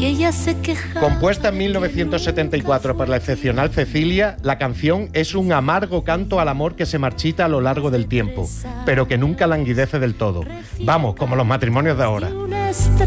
que ella se queja. Compuesta en 1974 por la excepcional Cecilia, la canción es un amargo canto al amor que se marchita a lo largo del tiempo, pero que nunca languidece del todo. Vamos, como los matrimonios de ahora.